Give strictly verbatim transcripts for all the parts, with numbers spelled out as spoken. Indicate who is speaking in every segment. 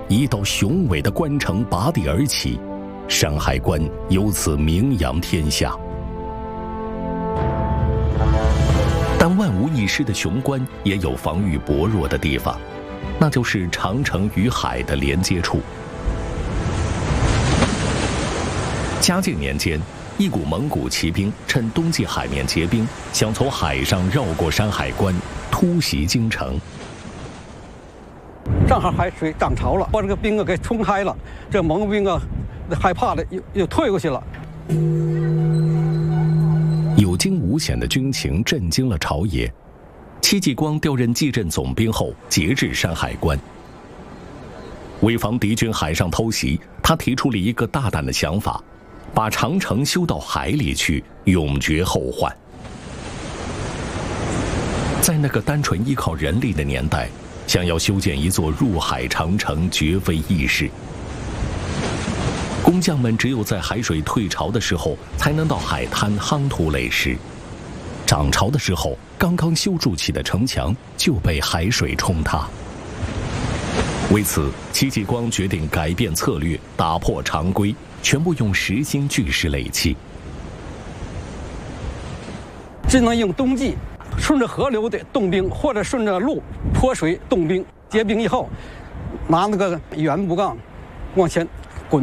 Speaker 1: 一道雄伟的关城拔地而起，山海关由此名扬天下。但万无一失的雄关也有防御薄弱的地方，那就是长城与海的连接处。嘉靖年间，一股蒙古骑兵趁冬季海面结冰，想从海上绕过山海关，突袭京城。
Speaker 2: 正好海水涨潮了，把这个冰啊给冲开了，这蒙古兵啊害怕了，又又退过去了。
Speaker 1: 有惊无险的军情震惊了朝野。戚继光调任蓟镇总兵后，节制山海关。为防敌军海上偷袭，他提出了一个大胆的想法，把长城修到海里去，永绝后患。在那个单纯依靠人力的年代，想要修建一座入海长城绝非易事。工匠们只有在海水退潮的时候，才能到海滩夯土垒石。涨潮的时候，刚刚修筑起的城墙就被海水冲塌。为此，戚继光决定改变策略，打破常规，全部用实心巨石垒砌。
Speaker 2: 只能用冬季顺着河流的冻冰，或者顺着路泼水冻冰。结冰以后，拿那个圆木杠往前滚。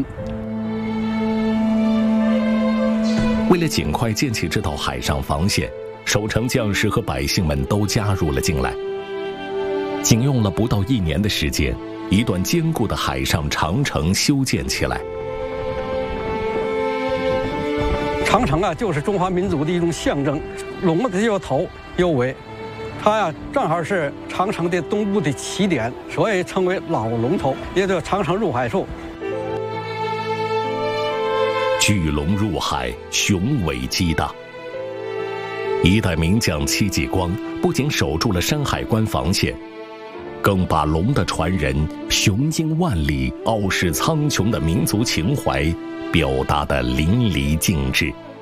Speaker 1: 为了尽快建起这道海上防线，守城将士和百姓们都加入了进来。仅用了不到一年的时间，一段坚固的海上长城修建起来。
Speaker 2: 长城啊，就是中华民族的一种象征，龙的有头有尾，它呀、啊、正好是长城的东部的起点，所以称为老龙头，也叫长城入海处。
Speaker 1: 巨龙入海，雄伟激荡。一代名将戚继光不仅守住了山海关防线，更把龙的传人雄鹰万里、傲视苍穹的民族情怀表达得淋漓尽致。